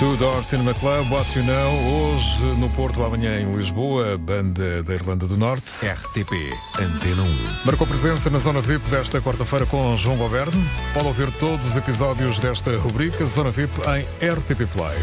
Two Door Cinema Club, What You Know, hoje no Porto, amanhã em Lisboa, banda da Irlanda do Norte. RTP Antena 1. Marcou presença na Zona VIP desta quarta-feira com João Goberno. Pode ouvir todos os episódios desta rubrica Zona VIP em RTP Play.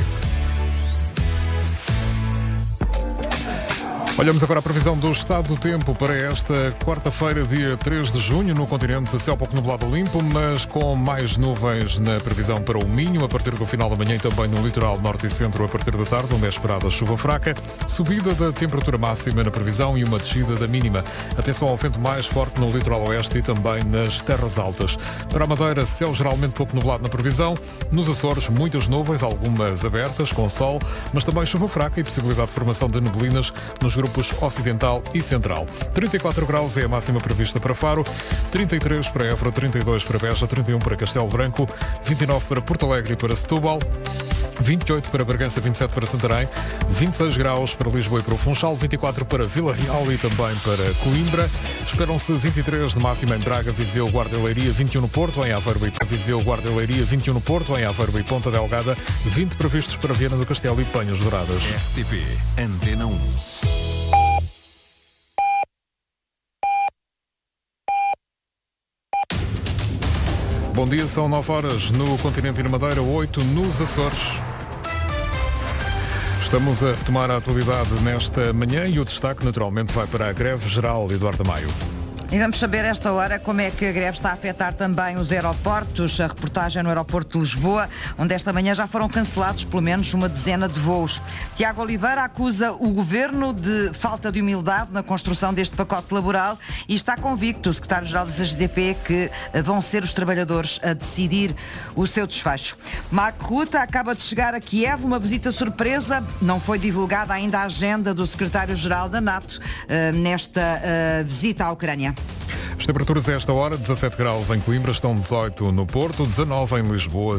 Olhamos agora a previsão do estado do tempo para esta quarta-feira, dia 3 de junho, no continente, céu pouco nublado limpo, mas com mais nuvens na previsão para o Minho, a partir do final da manhã e também no litoral norte e centro a partir da tarde, onde é esperada chuva fraca, subida da temperatura máxima na previsão e uma descida da mínima. Atenção ao vento mais forte no litoral oeste e também nas terras altas. Para a Madeira, céu geralmente pouco nublado na previsão, nos Açores muitas nuvens, algumas abertas, com sol, mas também chuva fraca e possibilidade de formação de neblinas nos grupos ocidental e central. 34 graus é a máxima prevista para Faro, 33 para Évora, 32 para Beja, 31 para Castelo Branco, 29 para Porto Alegre e para Setúbal, 28 para Bragança, 27 para Santarém, 26 graus para Lisboa e para o Funchal, 24 para Vila Real e também para Coimbra. Esperam-se 23 de máxima em Braga, Viseu, Guarda e Leiria, 21 no Porto, em Aveiro e Viseu, Guarda e Leiria, 21 no Porto, em Aveiro e Ponta Delgada, 20 previstos para Viana do Castelo e Penhas Douradas. RTP Antena 1. Bom dia, são 9 horas no continente e na Madeira, 8 nos Açores. Estamos a retomar a atualidade nesta manhã e o destaque naturalmente vai para a greve geral de Eduardo Maio. E vamos saber esta hora como é que a greve está a afetar também os aeroportos. A reportagem no aeroporto de Lisboa, onde esta manhã já foram cancelados pelo menos uma dezena de voos. Tiago Oliveira acusa o governo de falta de humildade na construção deste pacote laboral e está convicto, o secretário-geral da CGTP, que vão ser os trabalhadores a decidir o seu desfecho. Marco Rutte acaba de chegar a Kiev, uma visita surpresa. Não foi divulgada ainda a agenda do secretário-geral da NATO nesta visita à Ucrânia. As temperaturas a esta hora, 17 graus em Coimbra, estão 18 no Porto, 19 em Lisboa,